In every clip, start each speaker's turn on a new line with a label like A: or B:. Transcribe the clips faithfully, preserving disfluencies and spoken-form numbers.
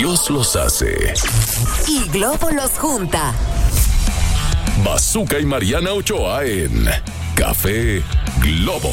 A: Dios los hace
B: y Globo los junta.
A: Bazooka y Mariana Ochoa en Café Globo.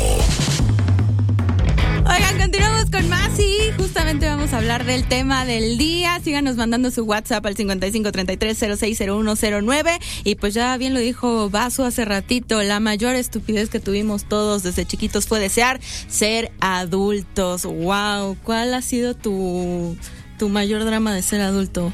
C: Oigan, continuamos con más y justamente vamos a hablar del tema del día. Síganos mandando su WhatsApp al cincuenta y cinco treinta y tres cero seis cero uno cero nueve. Y pues ya bien lo dijo Vaso hace ratito, la mayor estupidez que tuvimos todos desde chiquitos fue desear ser adultos. Wow, ¿cuál ha sido tu, tu mayor drama de ser adulto?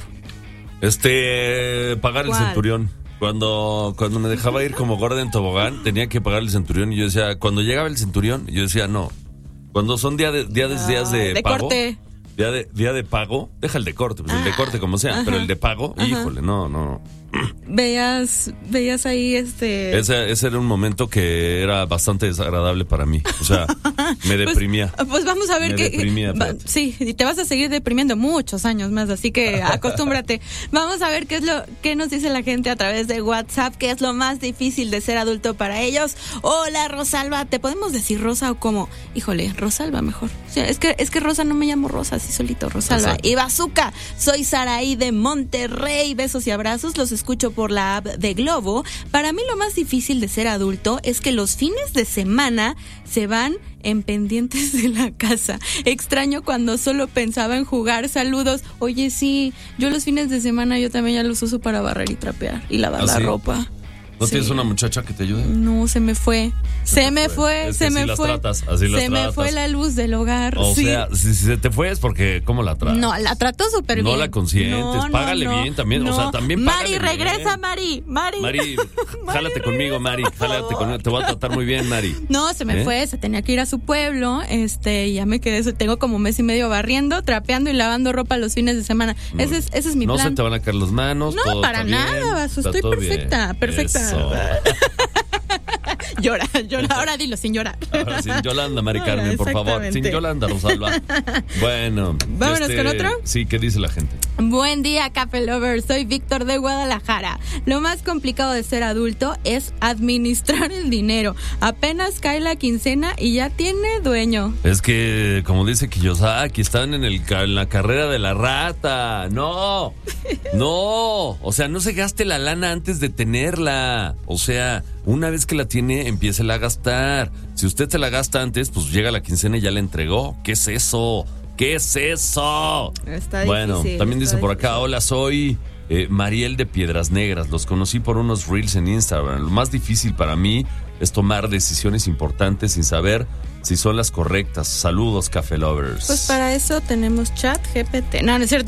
D: Este, pagar
C: ¿Cuál?
D: El centurión. Cuando, cuando me dejaba ir como gorda en tobogán, tenía que pagar el centurión y yo decía, cuando llegaba el centurión, yo decía, no. Cuando son día de, día de, ah, días de,
C: de
D: pago,
C: corte.
D: Día de, día de pago, deja el de corte, pues
C: ah,
D: el de corte como sea,
C: ajá,
D: pero el de pago,
C: ajá.
D: híjole, no, no.
C: Veías, veías ahí este...
D: Ese, ese era un momento que era bastante desagradable para mí, o sea, me deprimía.
C: Pues, pues vamos a ver
D: me
C: qué...
D: Deprimía,
C: va, sí, y te vas a seguir deprimiendo muchos años más, así que acostúmbrate. Vamos a ver qué es lo qué nos dice la gente a través de WhatsApp, qué es lo más difícil de ser adulto para ellos. Hola, Rosalba, ¿te podemos decir Rosa o cómo? Híjole, Rosalba mejor. O sea, es que es que Rosa no me llamo Rosa, así solito, Rosalba. Exacto. Y Bazooka, soy Saraí de Monterrey, besos y abrazos, los escucho por la app de Globo. Para mí lo más difícil de ser adulto es que los fines de semana se van en pendientes de la casa. Extraño cuando solo pensaba en jugar. Saludos. Oye, sí, yo los fines de semana yo también ya los uso para barrer y trapear y lavar ¿Ah, la sí? ropa.
D: ¿No
C: sí.
D: tienes una muchacha que te ayude?
C: No, se me fue. Se, se me fue, fue. se me
D: así
C: fue.
D: Las tratas, así las
C: se
D: tratas.
C: me fue la luz del hogar.
D: O
C: sí.
D: sea, si, si se te fue es porque ¿cómo la tratas?
C: No, la trato súper bien.
D: No la consientes,
C: no,
D: págale
C: no,
D: bien también,
C: no.
D: o sea, también
C: Mari,
D: págale
C: regresa,
D: bien.
C: Mari, Mari.
D: Mari, jálate conmigo, Mari, jálate conmigo, te voy a tratar muy bien, Mari.
C: No, se me ¿Eh? fue, se tenía que ir a su pueblo, este, y ya me quedé, tengo como un mes y medio barriendo, trapeando y lavando ropa los fines de semana.
D: Muy
C: ese es, ese es mi
D: no
C: plan.
D: No se te van a caer las manos,
C: No,
D: todo
C: para
D: está
C: nada,
D: bien,
C: Vaso,
D: estoy
C: perfecta,
D: bien.
C: perfecta.
D: Eso.
C: Llora, llora, ahora dilo sin llorar.
D: Ahora sin Yolanda, Mari Carmen,
C: Ahora,
D: por favor. Sin Yolanda, Rosalba. Bueno.
C: Vámonos
D: este,
C: con otro.
D: Sí, ¿qué dice la gente?
C: Buen día, Café Lovers. Soy Víctor de Guadalajara. Lo más complicado de ser adulto es administrar el dinero. Apenas cae la quincena y ya tiene dueño.
D: Es que, como dice Kiyosaki, están en, el, en la carrera de la rata. No, no. O sea, no se gaste la lana antes de tenerla. O sea, una vez que la tiene, empiécela a gastar. Si usted se la gasta antes, pues llega la quincena y ya la entregó. ¿Qué es eso? ¿Qué es eso?
C: Está
D: bueno,
C: difícil,
D: también dice por acá,
C: difícil.
D: Hola, soy eh, Mariel de Piedras Negras. Los conocí por unos reels en Instagram. Lo más difícil para mí es tomar decisiones importantes sin saber si son las correctas. Saludos, Café Lovers.
C: Pues para eso tenemos Chat G P T. No, no es cierto.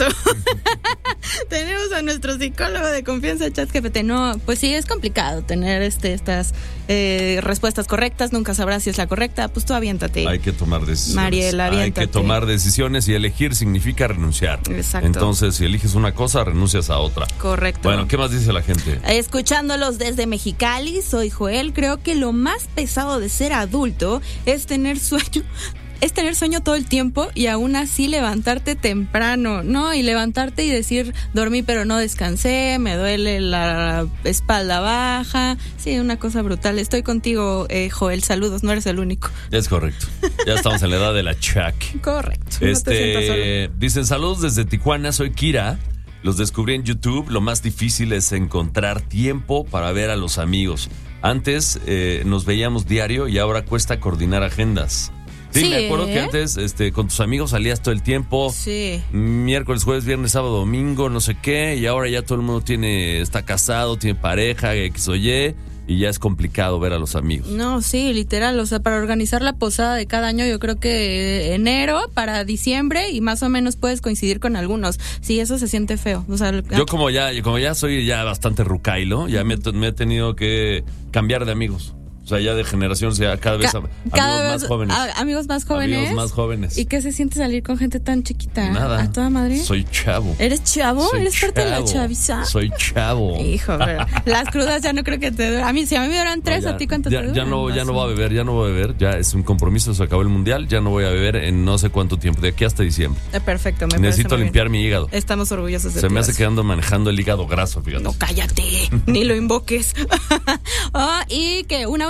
C: Tenemos a nuestro psicólogo de confianza, Chat G P T. No, pues sí, es complicado tener este estas eh, respuestas correctas. Nunca sabrás si es la correcta. Pues tú aviéntate.
D: Hay que tomar decisiones.
C: Mariel, aviéntate.
D: Hay que tomar decisiones y elegir significa renunciar.
C: Exacto.
D: Entonces, si eliges una cosa, renuncias a otra.
C: Correcto.
D: Bueno, ¿qué más dice la gente?
C: Escuchándolos desde Mexicali, soy Joel. Creo que lo más pesado de ser adulto es tener sueño, es tener sueño todo el tiempo y aún así levantarte temprano, ¿no? Y levantarte y decir, dormí pero no descansé, me duele la espalda baja. Sí, una cosa brutal. Estoy contigo, eh, Joel. Saludos, no eres el único.
D: Es correcto. Ya estamos en la edad de la Chuck.
C: Correcto.
D: Este,
C: no te sientas solo.
D: Dicen, saludos desde Tijuana, soy Kira. Los descubrí en YouTube. Lo más difícil es encontrar tiempo para ver a los amigos. Antes eh, nos veíamos diario y ahora cuesta coordinar agendas. Sí,
C: sí,
D: me acuerdo
C: ¿eh?
D: que antes este, con tus amigos salías todo el tiempo.
C: Sí.
D: Miércoles, jueves, viernes, sábado, domingo, no sé qué. Y ahora ya todo el mundo tiene está casado, tiene pareja, X o Y. Y ya es complicado ver a los amigos.
C: No, sí, literal, o sea, para organizar la posada de cada año yo creo que enero para diciembre y más o menos puedes coincidir con algunos. Sí, eso se siente feo. O sea,
D: yo como ya como ya soy ya bastante rucailo, ya me, me he tenido que cambiar de amigos. O sea, ya de generación, o sea, cada vez
C: Ca-
D: amigos
C: cada
D: más
C: vez,
D: jóvenes.
C: a- amigos más jóvenes.
D: Amigos más jóvenes.
C: ¿Y qué se siente salir con gente tan chiquita?
D: Nada.
C: ¿A toda madre?
D: Soy chavo.
C: ¿Eres chavo?
D: Soy
C: ¿Eres
D: chavo.
C: parte de la chaviza?
D: Soy chavo.
C: Hijo, pero las crudas ya no creo que te duran. A mí, si a mí me duran tres,
D: No, ya,
C: ¿a ti cuánto
D: ya,
C: te duran?
D: ya no, ya no voy a beber, ya no voy a beber. Ya es un compromiso, se acabó el mundial. Ya no voy a beber en no sé cuánto tiempo, de aquí hasta diciembre.
C: Eh, Perfecto, me
D: Necesito
C: parece muy
D: limpiar
C: bien.
D: mi hígado.
C: Estamos orgullosos de
D: Se
C: ti,
D: me hace
C: Vaso.
D: que ando manejando el hígado graso, fíjate.
C: No, cállate, ni lo invoques. Oh, y que una última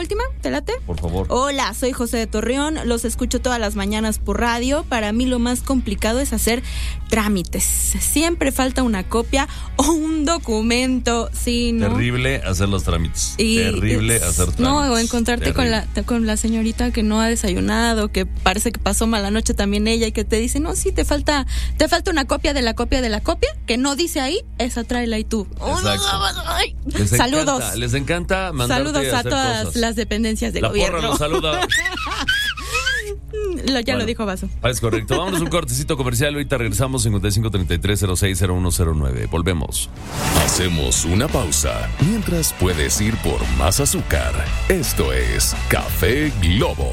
C: última? ¿Te late?
D: Por favor.
C: Hola, soy José de Torreón, los escucho todas las mañanas por radio. Para mí lo más complicado es hacer trámites. Siempre falta una copia o un documento, sí, ¿no?
D: Terrible hacer los trámites. Y Terrible
C: es,
D: hacer trámites.
C: No, o encontrarte con la, con la señorita que no ha desayunado, que parece que pasó mala noche también ella y que te dice, no, sí, te falta, te falta una copia de la copia de la copia, que no dice ahí, esa tráela y tú.
D: Les
C: Saludos.
D: Encanta, les encanta mandarte
C: Saludos a,
D: a hacer
C: todas
D: cosas.
C: las dependencias del
D: la
C: gobierno.
D: La porra los saluda.
C: Lo, ya
D: bueno,
C: lo dijo Vaso.
D: Ah, es correcto. Vámonos un cortecito comercial. Ahorita regresamos. Cincuenta y cinco treinta y tres cero seis cero uno cero nueve. Volvemos.
A: Hacemos una pausa mientras puedes ir por más azúcar. Esto es Café Globo.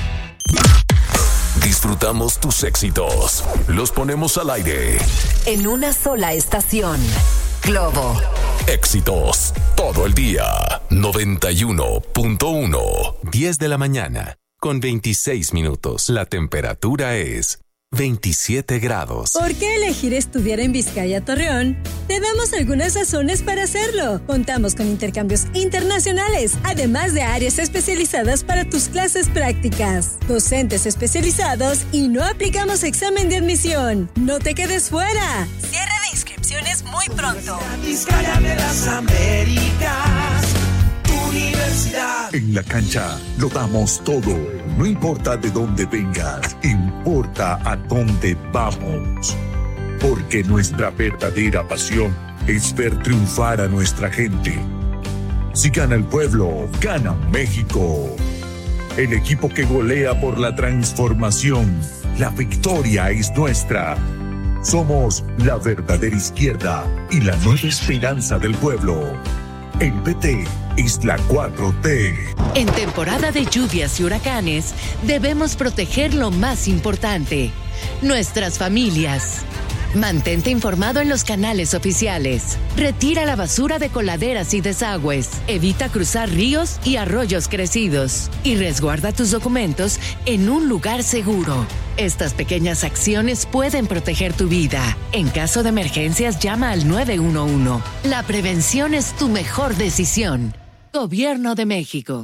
A: Disfrutamos tus éxitos. Los ponemos al aire.
B: En una sola estación. Globo.
A: Éxitos todo el día. noventa y uno punto uno.
E: diez de la mañana, con veintiséis minutos. La temperatura es veintisiete grados.
F: ¿Por qué elegir estudiar en Vizcaya Torreón? Te damos algunas razones para hacerlo. Contamos con intercambios internacionales, además de áreas especializadas para tus clases prácticas, docentes especializados y no aplicamos examen de admisión. ¡No te quedes fuera! Cierre de inscripciones muy pronto.
G: Vizcaya de las Américas, Universidad.
H: En la cancha lo damos todo. No importa de dónde vengas, importa a dónde vamos. Porque nuestra verdadera pasión es ver triunfar a nuestra gente. Si gana el pueblo, gana México. El equipo que golea por la transformación. La victoria es nuestra. Somos la verdadera izquierda y la nueva esperanza del pueblo. El P T es la cuatro T.
I: En temporada de lluvias y huracanes, debemos proteger lo más importante, nuestras familias. Mantente informado en los canales oficiales. Retira la basura de coladeras y desagües. Evita cruzar ríos y arroyos crecidos. Y resguarda tus documentos en un lugar seguro. Estas pequeñas acciones pueden proteger tu vida. En caso de emergencias, llama al nueve uno uno. La prevención es tu mejor decisión. Gobierno de México.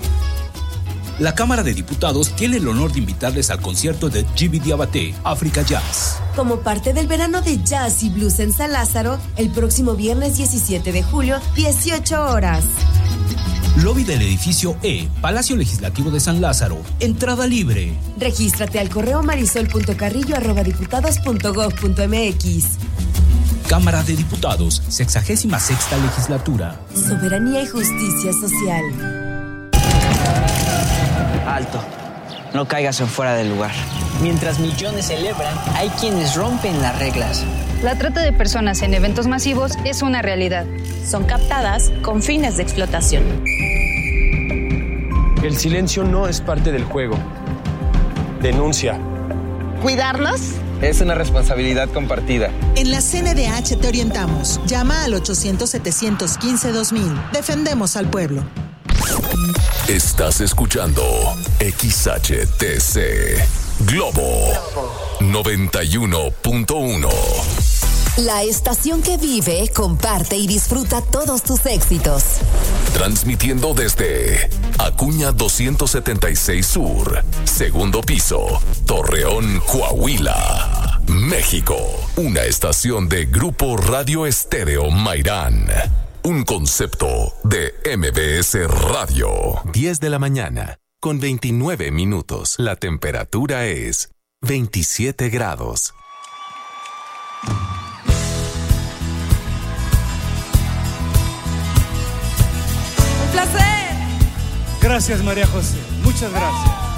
J: La Cámara de Diputados tiene el honor de invitarles al concierto de Djiby Diabaté, Africa Jazz.
K: Como parte del verano de jazz y blues en San Lázaro, el próximo viernes diecisiete de julio, dieciocho horas.
J: Lobby del edificio E, Palacio Legislativo de San Lázaro. Entrada libre.
K: Regístrate al correo marisol punto carrillo arroba diputados punto gob punto mx.
J: Cámara de Diputados, sexagésima sexta legislatura.
K: Soberanía y justicia social.
L: Alto, no caigas en fuera del lugar. Mientras millones celebran, hay quienes rompen las reglas.
M: La trata de personas en eventos masivos es una realidad.
N: Son captadas con fines de explotación.
O: El silencio no es parte del juego. Denuncia.
P: ¿Cuidarnos?
Q: Es una responsabilidad compartida.
P: En la C N D H te orientamos. Llama al ochocientos, setecientos quince, dos mil. Defendemos al pueblo.
A: Estás escuchando X H T C Globo noventa y uno punto uno.
B: La estación que vive, comparte y disfruta todos tus éxitos.
A: Transmitiendo desde Acuña doscientos setenta y seis Sur, segundo piso, Torreón, Coahuila, México. Una estación de Grupo Radio Estéreo Mairán. Un concepto de M B S Radio.
E: diez de la mañana, con veintinueve minutos. La temperatura es veintisiete grados.
C: ¡Un placer!
R: Gracias, María José. Muchas gracias.